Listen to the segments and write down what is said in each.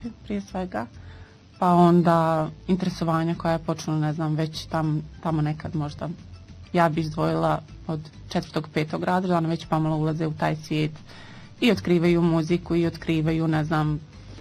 prije svega, pa onda interesovanja koja je počela, ne znam, već tamo nekad možda. Ja bi izdvojila od 4. 5. razreda, one već pomalo ulaze u taj svijet i otkrivaju muziku i otkrivaju, ne znam,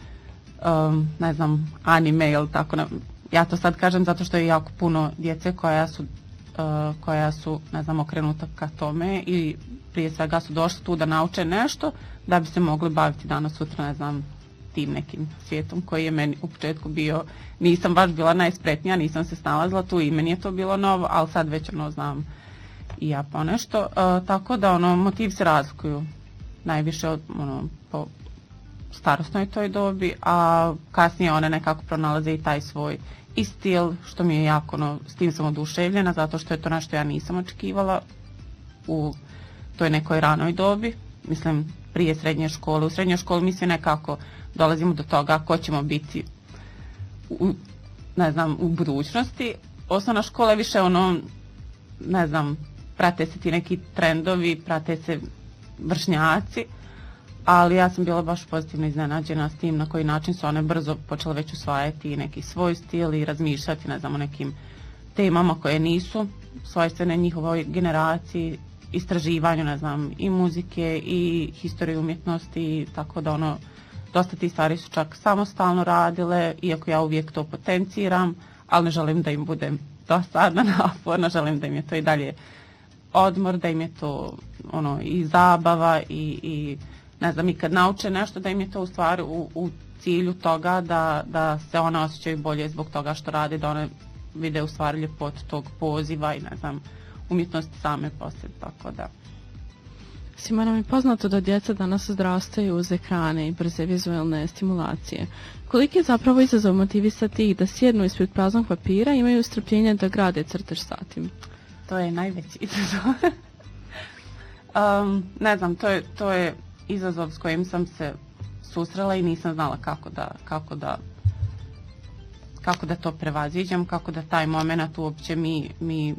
anime ili tako. Ja to sad kažem zato što je jako puno djece koja su, ne znam, okrenuta ka tome i prije svega su došli tu da nauče nešto da bi se mogli baviti danas sutra, ne znam, tim nekim svijetom koji je meni u početku bio, nisam baš bila najspretnija, nisam se snalazila tu i meni je to bilo novo, ali sad već znam i ja ponešto, tako da motivi se razlikuju najviše po starosnoj toj dobi, a kasnije one nekako pronalaze i taj svoj i stil, što mi je jako, s tim sam oduševljena, zato što je to nešto ja nisam očekivala u toj nekoj ranoj dobi, mislim prije srednje škole. U srednjoj školi mi svi nekako dolazimo do toga ko ćemo biti u budućnosti. Osnovna škola je više ne znam, prate se ti neki trendovi, prate se vršnjaci, ali ja sam bila baš pozitivno iznenađena s tim na koji način su one brzo počele već usvajati neki svoj stil i razmišljati, ne znam, o nekim temama koje nisu svojstvene njihovoj generaciji, istraživanju, ne znam, i muzike i historije umjetnosti, tako da dosta ti stvari su čak samostalno radile, iako ja uvijek to potenciram, ali ne želim da im budem dosadna, naporna, želim da im je to i dalje odmor, da im je to i zabava i ne znam, i kad nauče nešto, da im je to u stvari u cilju toga da se one osjećaju bolje zbog toga što rade, da one vide u stvari ljepotu tog poziva i ne znam, umjetnosti same poslije, tako da. Svima nam je poznato da djeca danas odrastaju uz ekrane i brze vizualne stimulacije. Koliki je zapravo izazov motivisati ih da sjednu ispred praznog papira i imaju strpljenja da grade crtež satima? To je najveći izazov. Ne znam, to je izazov s kojim sam se susrela i nisam znala kako da to prevaziđem, kako da taj moment uopće mi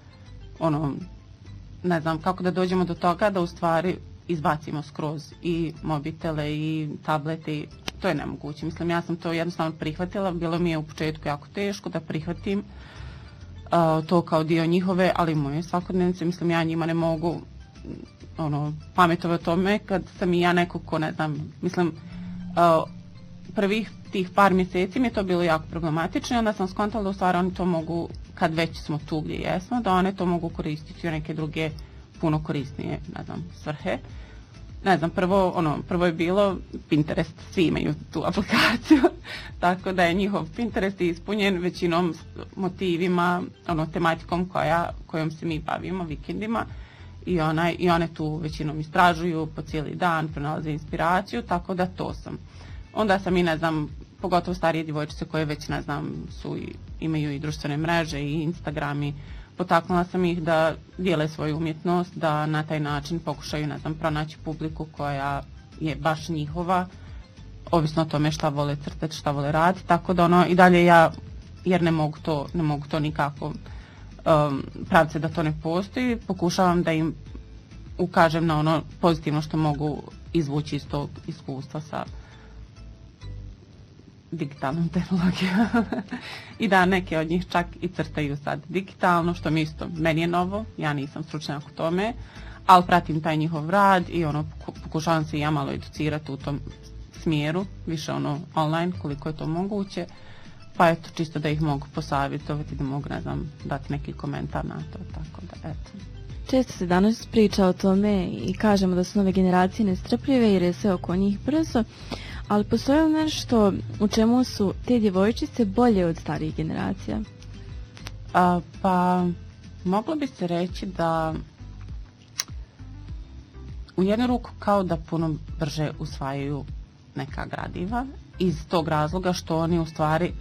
ne znam, kako da dođemo do toga da u stvari izbacimo skroz i mobitele i tablete, to je nemoguće. Mislim, ja sam to jednostavno prihvatila, bilo mi je u početku jako teško da prihvatim to kao dio njihove, ali moje svakodnevnice, mislim, ja njima ne mogu pametovati o tome kad sam i ja neko ko, ne znam, mislim, prvih tih par mjeseci mi je to bilo jako problematično i onda sam skontala da u stvari oni to mogu, kad već smo tu gdje jesmo, da one to mogu koristiti u neke druge puno korisnije, ne znam, svrhe. Ne znam, prvo je bilo Pinterest, svi imaju tu aplikaciju, tako da je njihov Pinterest ispunjen većinom motivima, tematikom kojom se mi bavimo vikendima i one tu većinom istražuju po cijeli dan, pronalaze inspiraciju, tako da to sam. Onda sam i, ne znam, pogotovo starije djevojčice koje već, ne znam, imaju i društvene mreže i Instagrami, potaknula sam ih da dijele svoju umjetnost, da na taj način pokušaju, ne znam, pronaći publiku koja je baš njihova, ovisno o tome šta vole crtati, šta vole raditi, tako da i dalje ja, jer ne mogu to nikako praviti da to ne postoji, pokušavam da im ukažem na ono pozitivno što mogu izvući iz tog iskustva sa digitalnom tehnologijom. I da neke od njih čak i crtaju sad digitalno, što mi isto, meni je novo, ja nisam stručnjak u tome, ali pratim taj njihov rad i pokušavam se i ja malo educirati u tom smjeru, više online koliko je to moguće, pa eto, čisto da ih mogu posavjetovati, da mogu, ne znam, dati neki komentar na to, tako da, eto. Često se danas priča o tome i kažemo da su nove generacije nestrpljive jer je sve oko njih brzo, ali postoji nešto u čemu su te djevojčice bolje od starijih generacija? Pa, moglo bi se reći da u jednu ruku kao da puno brže usvajaju neka gradiva iz tog razloga što oni u stvari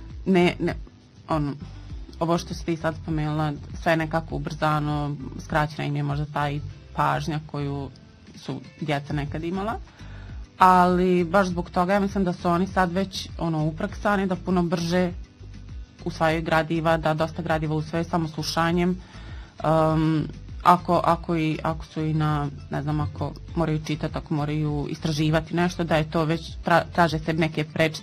ovo što si ti sad spomenula, sve je nekako ubrzano, skraćena im je možda ta i pažnja koju su djeca nekad imala, ali baš zbog toga ja mislim da su oni sad već upraksani, da puno brže usvajaju gradiva, da dosta gradiva usvajaju samo slušanjem, ako su i na, ne znam, ako moraju čitati, ako moraju istraživati nešto, da je to već, traže se neke prečice